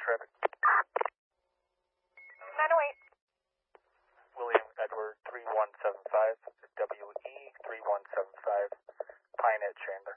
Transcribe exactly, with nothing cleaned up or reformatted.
traffic. nine oh eight. William Edward three one seven five, W E three one seven five, Pine at Chandler.